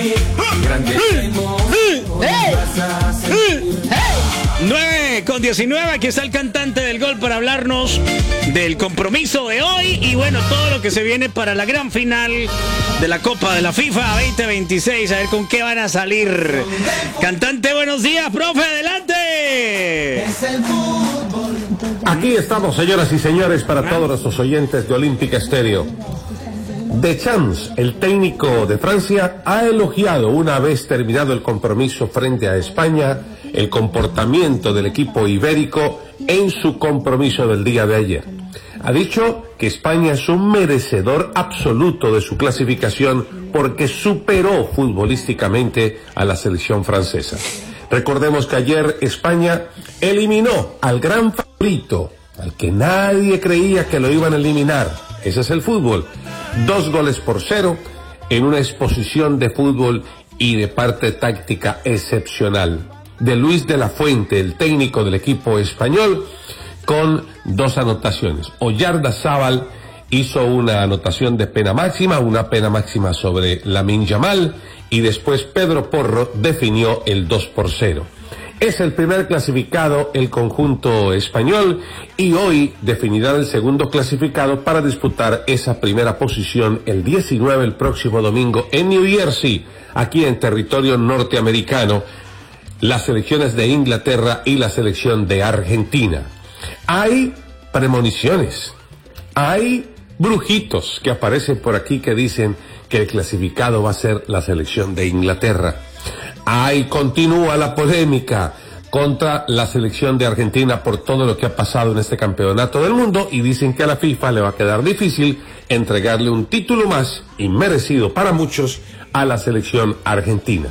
9:19, aquí está el cantante del gol para hablarnos del compromiso de hoy y bueno, todo lo que se viene para la gran final de la Copa de la FIFA 2026. A ver con qué van a salir. Cantante, buenos días, profe, adelante. Aquí estamos, señoras y señores, para todos nuestros oyentes de Olímpica Estéreo. Deschamps, el técnico de Francia, ha elogiado, una vez terminado el compromiso frente a España, el comportamiento del equipo ibérico en su compromiso del día de ayer. Ha dicho que España es un merecedor absoluto de su clasificación porque superó futbolísticamente a la selección francesa. Recordemos que ayer España eliminó al gran favorito, al que nadie creía que lo iban a eliminar. Ese es el fútbol. 2-0 en una exposición de fútbol y de parte táctica excepcional de Luis de la Fuente, el técnico del equipo español, con 2 anotaciones. Oyarzabal hizo una anotación de pena máxima, una pena máxima sobre Lamine Yamal, y después Pedro Porro definió el 2-0. Es el primer clasificado el conjunto español y hoy definirá el segundo clasificado para disputar esa primera posición el 19, el próximo domingo, en New Jersey, aquí en territorio norteamericano, las selecciones de Inglaterra y la selección de Argentina. Hay premoniciones, hay brujitos que aparecen por aquí que dicen que el clasificado va a ser la selección de Inglaterra. Ahí continúa la polémica contra la selección de Argentina por todo lo que ha pasado en este campeonato del mundo y dicen que a la FIFA le va a quedar difícil entregarle un título más, inmerecido para muchos, a la selección argentina.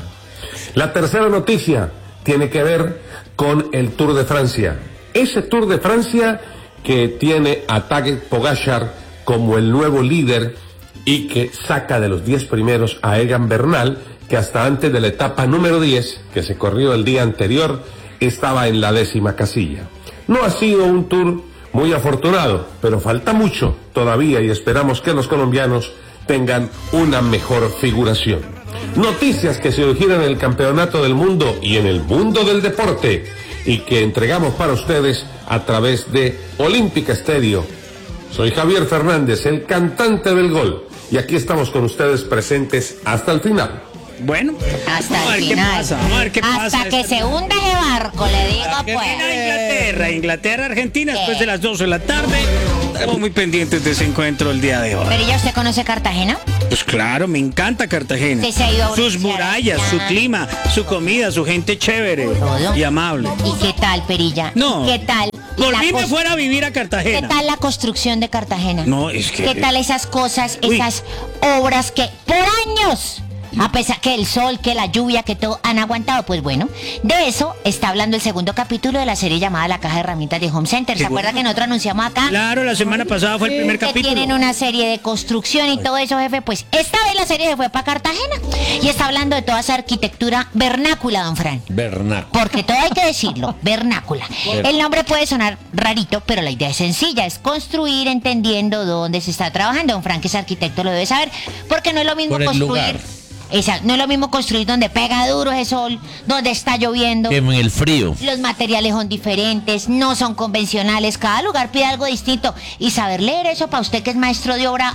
La tercera noticia tiene que ver con el Tour de Francia. Ese Tour de Francia que tiene a Tadej Pogačar como el nuevo líder y que saca de los 10 primeros a Egan Bernal, que hasta antes de la etapa número 10, que se corrió el día anterior, estaba en la 10ª casilla. No ha sido un tour muy afortunado, pero falta mucho todavía y esperamos que los colombianos tengan una mejor figuración. Noticias que se originan en el campeonato del mundo y en el mundo del deporte y que entregamos para ustedes a través de Olímpica Estéreo. Soy Javier Fernández, el cantante del gol, y aquí estamos con ustedes presentes hasta el final. Bueno, hasta el final. Vamos a ver qué pasa. Hasta que se hunda el barco, le digo pues. Inglaterra, Argentina, después de las 12 de la tarde. Estamos muy pendientes de ese encuentro el día de hoy. ¿Pero ya usted conoce Cartagena? Pues claro, me encanta Cartagena. Sí, se ha ido a sus murallas, su clima, su comida, su gente chévere y amable. ¿Y qué tal, Perilla? No. ¿Qué tal? Por mí me fuera a vivir a Cartagena. ¿Qué tal la construcción de Cartagena? No, es que... ¿Qué tal esas cosas, esas obras que por años, a pesar que el sol, que la lluvia, que todo han aguantado? Pues bueno, de eso está hablando el segundo capítulo de la serie llamada La Caja de Herramientas de Home Center. ¿Se acuerda que nosotros anunciamos acá? Claro, la semana pasada fue el primer capítulo. Que tienen una serie de construcción y todo eso, jefe. Pues esta vez la serie se fue para Cartagena y está hablando de toda esa arquitectura vernácula, don Fran. Vernácula. Porque todo hay que decirlo, vernácula. El nombre puede sonar rarito, pero la idea es sencilla, es construir entendiendo dónde se está trabajando. Don Fran, que es arquitecto, lo debe saber, porque no es lo mismo por el construir... lugar. Exacto, no es lo mismo construir donde pega duro ese sol, donde está lloviendo. Que en el frío. Los materiales son diferentes, no son convencionales, cada lugar pide algo distinto. Y saber leer eso para usted que es maestro de obra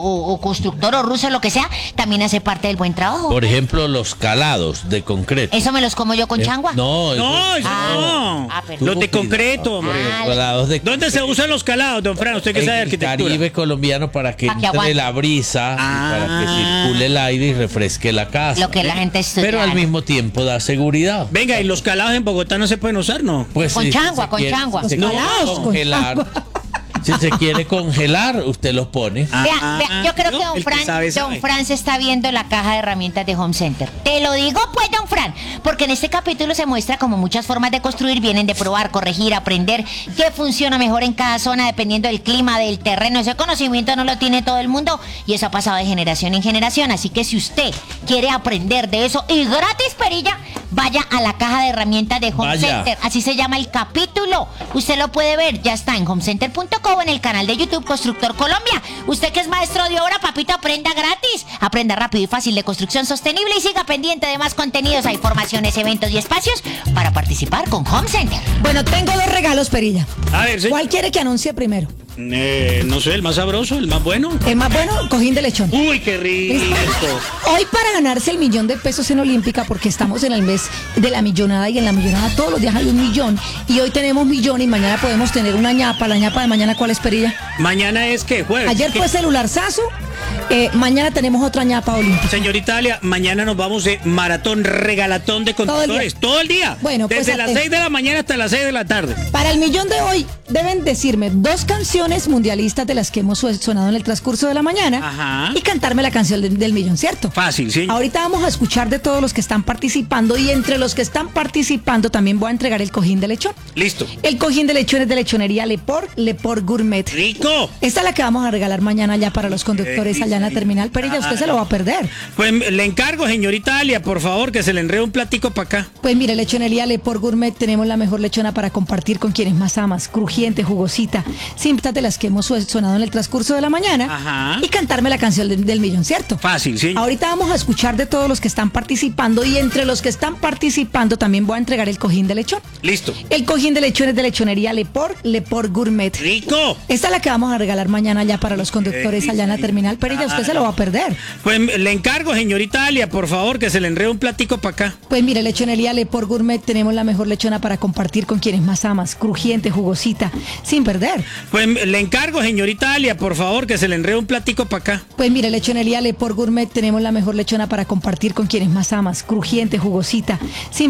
o constructor o ruso, lo que sea, también hace parte del buen trabajo. Por ejemplo, los calados de concreto. ¿Eso me los como yo con changua? No, no, eso no. Perdón. Los de concreto, hombre. Calados de ¿Dónde se usan los calados, don Fran? Usted que sabe de el arquitectura. Caribe colombiano para que entre aguante la brisa, y para que circule el aire y refresque la casa. Lo que la gente estudia. Pero al mismo tiempo da seguridad. Venga, y los calados en Bogotá no se pueden usar, ¿no? Pues con si changua, con changua. Se quiere congelar. Si se quiere congelar, usted los pone. Vea, yo creo que el que sabe. Don Fran se está viendo la caja de herramientas de Home Center. Te lo digo pues, don Fran, porque en este capítulo se muestra como muchas formas de construir vienen de probar, corregir, aprender qué funciona mejor en cada zona dependiendo del clima, del terreno. Ese conocimiento no lo tiene todo el mundo y eso ha pasado de generación en generación. Así que si usted quiere aprender de eso y gratis, Perilla, vaya a la caja de herramientas de Home Vaya. Center. Así se llama el capítulo. Usted lo puede ver, ya está en homecenter.co, en el canal de YouTube Constructor Colombia. Usted que es maestro de obra, papito, aprenda gratis. Aprenda rápido y fácil de construcción sostenible y siga pendiente de más contenidos. Hay formaciones, eventos y espacios para participar con Home Center. Bueno, tengo dos regalos, Perilla. A ver, señor. ¿Cuál quiere que anuncie primero? No sé, el más sabroso, el más bueno. ¿El más bueno? Cojín de lechón. Uy, qué rico. Hoy para ganarse el $1.000.000 en Olímpica, porque estamos en el mes de la millonada y en la millonada todos los días hay 1.000.000 y hoy tenemos 1.000.000 y mañana podemos tener una ñapa. La ñapa de mañana, ¿cuál es, Perilla? Mañana es que jueves. Ayer ¿Qué? fue celularzazo, mañana tenemos otra ñapa olímpica. Señorita Alia, mañana nos vamos de maratón, regalatón de conductores. Todo el día. Bueno, pues desde las 6 de la mañana hasta las 6 de la tarde. Para el millón de hoy deben decirme 2 canciones mundialistas de las que hemos sonado en el transcurso de la mañana. Ajá. Y cantarme la canción del millón, ¿cierto? Fácil, sí. Ahorita vamos a escuchar de todos los que están participando y entre los que están participando también voy a entregar el cojín de lechón. Listo. El cojín de lechón es de lechonería Leport Gourmet. Rico. Esta es la que vamos a regalar mañana ya para los conductores allá en la terminal. Pero ya usted se lo va a perder. Pues le encargo, señorita Alia, por favor, que se le enrede un platico para acá. Pues mire, lechonería Leport Gourmet, tenemos la mejor lechona para compartir con quienes más amas, crujiente, jugosita, simples de las que hemos sonado en el transcurso de la mañana. Ajá. Y cantarme la canción del millón, ¿cierto? Fácil, sí. Ahorita vamos a escuchar de todos los que están participando y entre los que están participando también voy a entregar el cojín de lechón. Listo. El cojín de lechón es de lechonería Leport Gourmet. Rico. Esta es la que vamos a regalar mañana ya para los conductores allá en la terminal, pero ya usted se lo va a perder. Pues le encargo, señorita Alia, por favor, que se le enrede un platico para acá. Pues mire, lechonería Leport Gourmet, tenemos la mejor lechona para compartir con quienes más amas, crujiente, jugosita, sin perder. Pues le encargo, señorita Alia, por favor, que se le enrede un platico para acá. Pues mire, lechonería Leport Gourmet, tenemos la mejor lechona para compartir con quienes más amas, crujiente, jugosita, sin